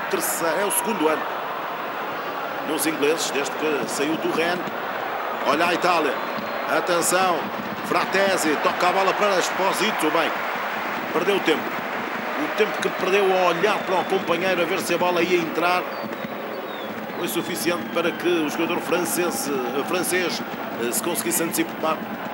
é o segundo ano nos ingleses, desde que saiu do Rennes. Olha a Itália, atenção, Fratesi, toca a bola para Esposito, bem, perdeu tempo. O tempo que perdeu a olhar para o companheiro a ver se a bola ia entrar foi suficiente para que o jogador francês se conseguisse antecipar.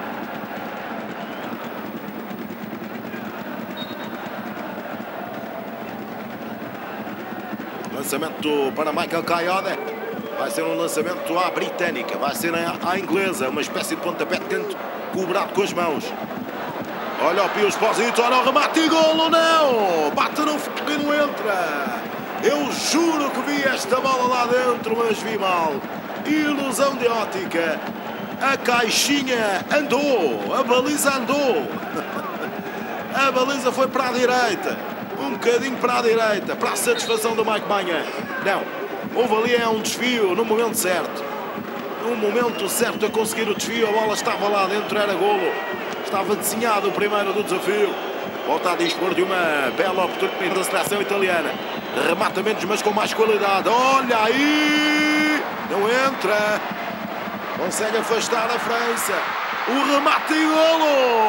Lançamento para Michael Kayode. Vai ser um lançamento à britânica, vai ser à inglesa, uma espécie de pontapé de canto cobrado com as mãos. Olha o Pio Esposito, olha o remate e golo, não! Bate no fogo e não entra. Eu juro que vi esta bola lá dentro, mas vi mal. Ilusão de ótica. A caixinha andou, a baliza andou. A baliza foi para a direita, um bocadinho para a direita, para a satisfação do Mike Maignan. Não, houve ali um desvio no momento certo. No momento certo a conseguir o desvio, a bola estava lá dentro, era golo. Estava desenhado o primeiro do desafio. Volta a dispor de uma bela oportunidade da seleção italiana. Remata menos, mas com mais qualidade. Olha aí! Não entra. Consegue afastar a França. O remate e golo!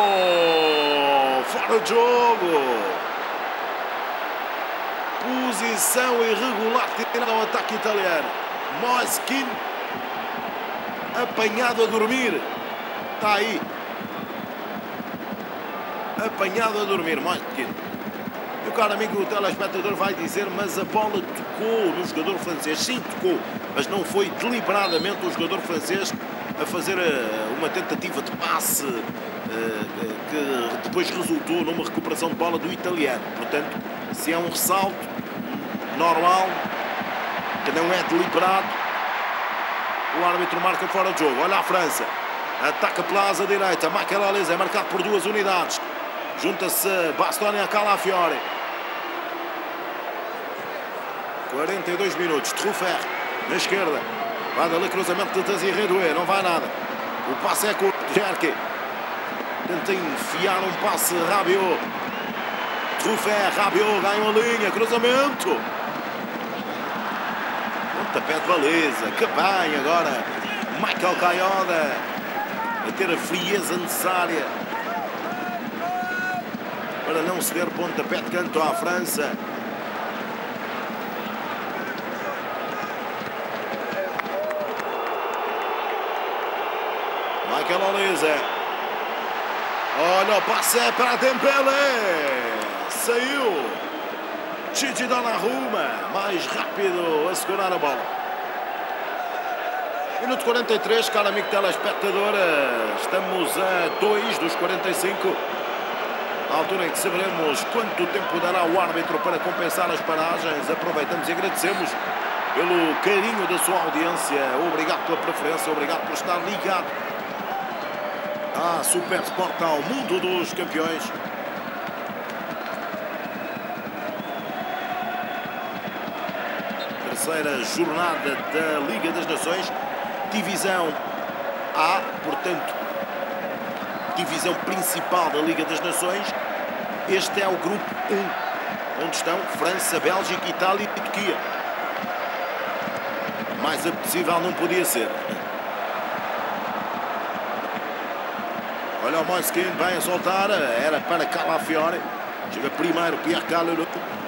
Fora de jogo. Posição irregular tirada ao ataque italiano. Moiskin apanhado a dormir. Está aí. Apanhado a dormir, Moiskin. E o caro amigo o telespectador vai dizer, mas a bola tocou no jogador francês. Sim, tocou, mas não foi deliberadamente o jogador francês a fazer uma tentativa de passe que depois resultou numa recuperação de bola do italiano. Portanto, se é um ressalto normal, que não é deliberado, o árbitro marca fora de jogo. Olha a França, ataca pela asa direita. Michael Olise é marcado por duas unidades. Junta-se Bastoni a Calafiori. 42 minutos. Truffert na esquerda. Vai dali cruzamento de Desiré Doué. Não vai nada. O passe é curto. Gerke tenta enfiar um passe. Rabiot. Truffert. Rabiot ganha uma linha. Cruzamento. Pontapé de baliza. Que bem agora. Michael Kayode a ter a frieza necessária para não ceder pontapé de canto à França. Michael Olise. Olha o passe para Dembélé. Saiu. Gigi Donnarumma, mais rápido a segurar a bola. Minuto 43, caro amigo telespectador. Estamos a 2 dos 45. À altura em que saberemos quanto tempo dará o árbitro para compensar as paragens. Aproveitamos e agradecemos pelo carinho da sua audiência. Obrigado pela preferência, obrigado por estar ligado à Super Sport, ao mundo dos campeões. Terceira jornada da Liga das Nações, divisão A, portanto, divisão principal da Liga das Nações. Este é o grupo 1, onde estão França, Bélgica, Itália e Turquia. Mais apetecível não podia ser. Olha o Moiskin, bem a soltar. Era para Calafiori. Chega primeiro Pierre Calulu.